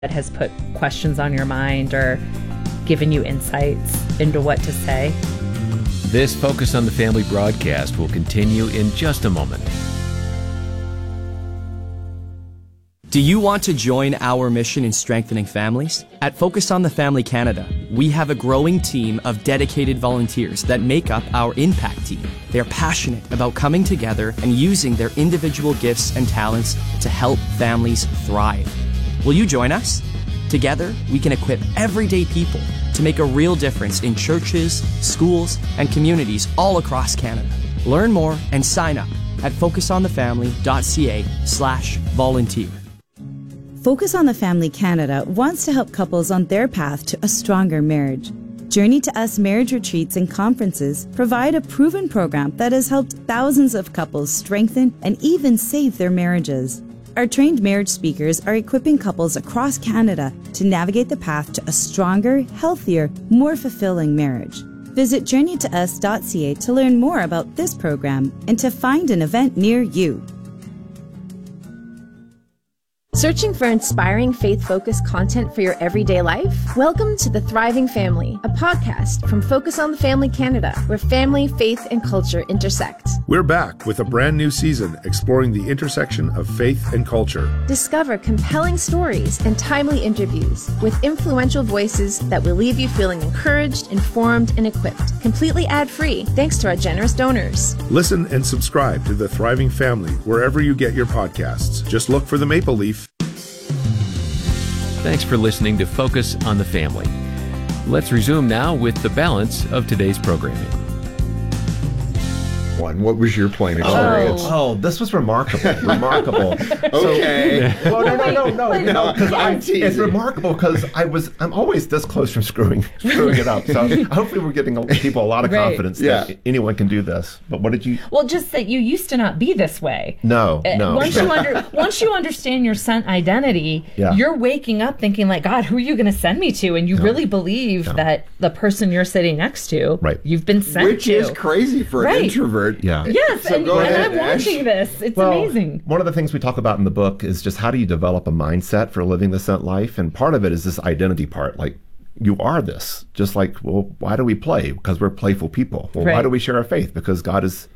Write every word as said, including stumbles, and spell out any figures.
that has put questions on your mind or given you insights into what to say. This Focus on the Family broadcast will continue in just a moment. Do you want to join our mission in strengthening families? At Focus on the Family Canada, we have a growing team of dedicated volunteers that make up our impact team. They're passionate about coming together and using their individual gifts and talents to help families thrive. Will you join us? Together, we can equip everyday people to make a real difference in churches, schools, and communities all across Canada. Learn more and sign up at focusonthefamily.ca slash volunteer. Focus on the Family Canada wants to help couples on their path to a stronger marriage. Journey to Us marriage retreats and conferences provide a proven program that has helped thousands of couples strengthen and even save their marriages. Our trained marriage speakers are equipping couples across Canada to navigate the path to a stronger, healthier, more fulfilling marriage. Visit journey to us dot c a to learn more about this program and to find an event near you. Searching for inspiring faith-focused content for your everyday life? Welcome to The Thriving Family, a podcast from Focus on the Family Canada, where family, faith, and culture intersect. We're back with a brand new season exploring the intersection of faith and culture. Discover compelling stories and timely interviews with influential voices that will leave you feeling encouraged, informed, and equipped. Completely ad-free, thanks to our generous donors. Listen and subscribe to The Thriving Family wherever you get your podcasts. Just look for the maple leaf. Thanks for listening to Focus on the Family. Let's resume now with the balance of today's programming. One. What was your playing experience? Oh, oh this was remarkable. Remarkable. Okay. So, well, no, no, no, no, Wait, no, because I'm I'm. teasing. It's remarkable because I was. I'm always this close from screwing, screwing it up. So hopefully we're getting people a lot of Right. confidence Yeah. that anyone can do this. But what did you? Well, just that you used to not be this way. No, Uh, no. Once you under, once you understand your sent identity, Yeah. you're waking up thinking like, God, who are you going to send me to? And you really believe that the person you're sitting next to, Right. you've been sent Which to. is crazy for an Right. introvert. Yeah. Yes, So and, go and ahead, I'm Ash. watching this. It's Well, amazing. one of the things we talk about in the book is just how do you develop a mindset for living the sent life, and part of it is this identity part, like. You are this. Just like, well, why do we play? Because we're playful people. Well, why Right. do we share our faith? Because God is